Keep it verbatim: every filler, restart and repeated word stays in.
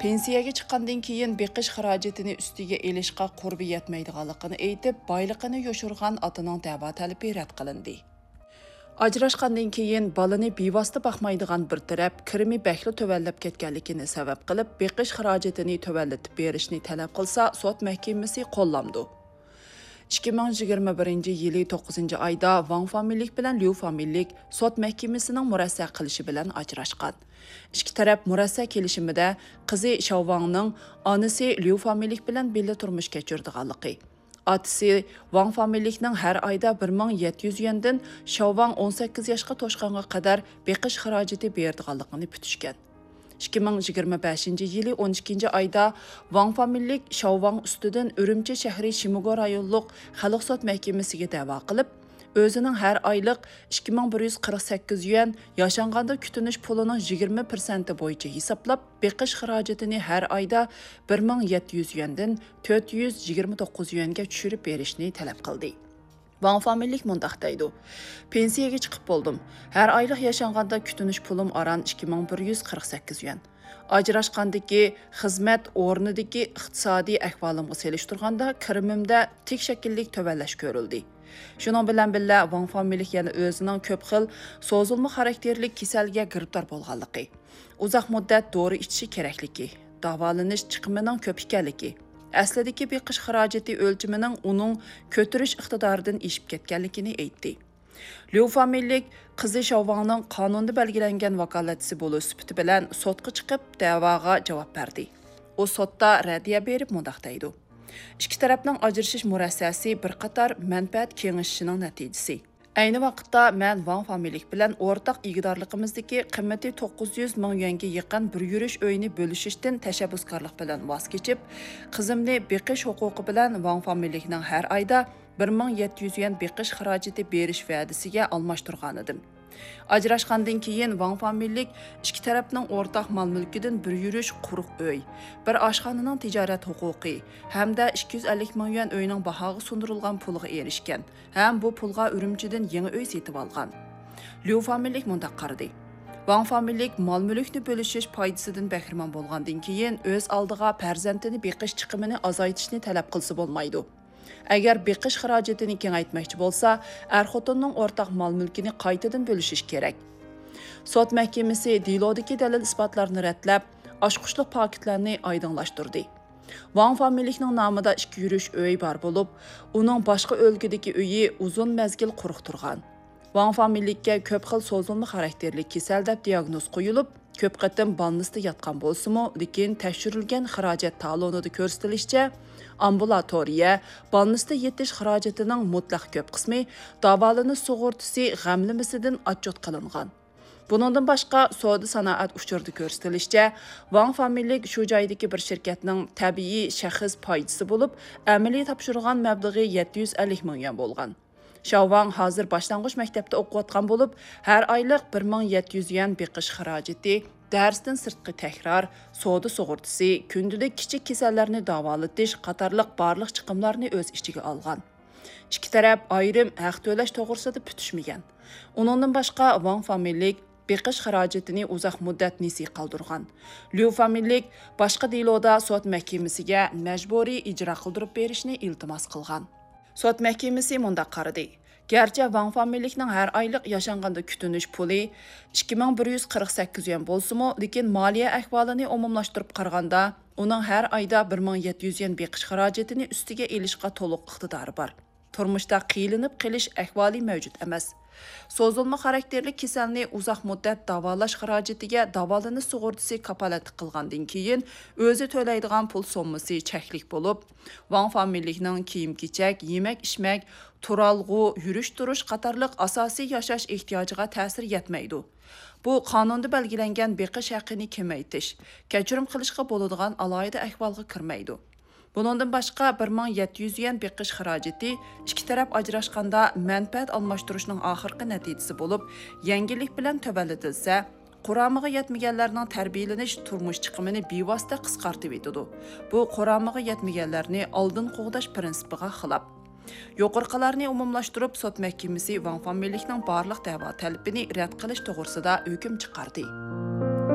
Pensiyaga chiqqandan keyin beqish xarajatini ustiga elishqa qurbi yetmaydiganligini aytib, boyligini yoshirgan otaning da'vo talabi rad qilindi. Ajrashqandan keyin balani bevosita boqmaydigan bir taraf kirimi bakli tuvallab ketganligini sabab qilib, beqish xarajatini tuvallatib berishni talab qilsa, sud mahkamasi qo'llamdi. ikki ming yigirma birinchi yili to'qqizinchi oyda Wang familiylik bilan Liu familiylik sud mahkamasining murassa qilishi bilan ajrashgan. Ikki taraf murassa kelishimida qizi Xiaowangning onasi Liu familiylik bilan birga turmush kechirdiganligi, otasi Wang familiylikning har oyda bir ming yetti yuz yuandan Xiaowang o'n sakkiz yoshga to'shqanga qadar beqish xarajati berdiganligini putishgan. ikki ming yigirma beshinchi yili o'n ikkinchi oyda Wang familiylik Xiaowang ustidan Urumchi shahri Shimogo rayonluq xalq sud mahkamasiga da'vo qilib, o'zining har oylik ikki ming bir yuz qirq sakkiz yuan yashanganda kutinish pulining yigirma prosenti bo'yicha hisoblab, beqish xarajatini har oyda bir ming yetti yuz yuandan to'rt yuz yigirma to'qqiz yuanga tushirib berishni talab qildi. Wang familiylik mundaq deydi. Pensiyaga chiqib bo'ldim. Har oylik yashanganda kutinish pulim aran ikki ming bir yuz qirq sakkiz yuan. Ajrashqandagi xizmat o'rnidagi iqtisodiy ahvolimga selishtirganda kirimimda tik shakllik tuvallash ko'rildi. Shuning bilan birga Wang familiylik yana o'zining ko'p xil so'zilma xarakterli kasalga giribdor bo'lganligi, uzoq muddat dori ichishi kerakligi, davolanish chiqimining ko'p ekanligi, aslidagi beqish xarajati o'lchimining uning ko'tirish iqtidoridan eshib ketganligini aytdi. Liu familiylik qizi Xiaowangning qonunda belgilangan vakolatchisi bo'lish sifati bilan sudga chiqib da'voga javob berdi. U sudda raddiya berib mundaq deydi. Ikki tarafning ajrashish murassasi bir qator manfaat kengashishining natijasi. Ayni vaqtda men Wang familiylik bilan o'rtaq igidorligimizdagi qiymati to'qqiz yuz ming yuanga yaqin bir yurish uyini bo'lishishdan tashabbuskorlik bilan voz kechib, qizimni beqish huquqi bilan Wang familiylikning har oyda bir ming yetti yuz yuan beqish xarajati berish va'dasiga almashtirgan edim. Ajrashqandan keyin Wang familiylik ikki tarafning o'rtaq mol-mulkidan bir yurish quruq uy, bir oshxonaning tijorat huquqi hamda ikki yuz ellik ming yuan uyning bahoga sundirilgan puliga erishgan. Ham bu pulga Urumchidan yangi uy setib olgan. Liu familiylik mundaq qaradi. Wang familiylik mol-mulkni bo'lishish foydasidan bahramon bo'lgandan keyin o'z oldiga farzandini beqish chiqimini azaytishni talab qilsa bo'lmaydi. Agar beqish xarajatini kengaytmoqchi bo'lsa, er-xotinning o'rtaq mol-mulkini qaytadan bo'lishish kerak. Sud mahkamasi delodagi dalil isbotlarni ratlab, oshqushliq paketlarni oydinlashtirdi. Wang familiylikning nomida ikki yurish uy bor bo'lib, uning boshqa o'lkadagi uyi uzun mazgil quruq turgan. Wang familiylikka ko'p xil so'zilma xarakterli kasal deb diagnoz qo'yilib, ko'p qatim balnisda yotgan bo'lsa-mu, lekin tekshirilgan xarajat talonida ko'rsatilishicha, ambulatoriya, balnisda yetish xarajatining mutlaq ko'p qismi davolanish sug'urtasi g'amlimisidan отчет qilingan. Buningdan boshqa savdo sanoat uchurida ko'rsatilishicha, Wang familiylik shu joydagi bir shirkatning tabiiy shaxs foydasi bo'lib, amaliy topshirgan mablag'i yetti yuz ellik ming yuan bo'lgan. Xiaowang hozir boshlang'ich maktabda o'qiyotgan bo'lib, har oylik bir ming yetti yuz yuan beqish xarajati, darsdan sirtqi takror, savdo sug'urtasi, kundalik kichik kasallarni davolatish qatorliq barliq chiqimlarni o'z ichiga olgan. Ikki taraf ayrim haq to'lash to'g'risida putishmagan. Uningdan boshqa Wang familiylik beqish xarajatini uzoq muddat nesi qoldirgan. Liu familiylik boshqa deloda sud mahkamasiga majburiy ijro qildirib berishni iltimos qilgan. Sud mahkamasi mundaq qaradi. Gerçi Wang familiylikning har oylik yashanganda kutinish puli ikki ming bir yuz qirq sakkiz yuan bo'lsa-mu, lekin moliya ahvolini umumlashtirib qaraganda, uning har oyda bir ming yetti yuz yuan beqish xarajatini ustiga elishga to'liq iqtidori bor. Turmushda qiyilinib qilish ahvoli mavjud emas. So'zilma xarakterli kasalni uzoq muddat davolash xarajatiga davolanish sug'urtasi kapolat qilgandan keyin o'zi to'laydigan pul sommasi cheklik bo'lib, Wang familiylikning kiyim-kechak, yemak-ichmak, turalg'u, yurish-turish qatorliq asosiy yashash ehtiyojiga ta'sir yetmaydi. Bu qonunda belgilangan beqish haqqini kamaytirish, kechirim qilishga bo'ladigan alohida ahvolga kirmaydi. Buningdan boshqa bir ming yetti yuz yuan beqish xarajati ikki taraf ajrashganda manfaat almashtirishning oxirgi natijasi bo'lib, yangilik bilan tuvallatilsa, quramiga yetmaganlarning tarbiyalanish turmush chiqimini bevosita qisqartib etadi. Bu quramiga yetmaganlarni oldin qo'g'dash prinsipiga xilof. Yuqorqilarni umumlashtirib, sud mahkamasi Wang familiylikning barliq da'vo talabini rad qilish to'g'risida hukm chiqardi.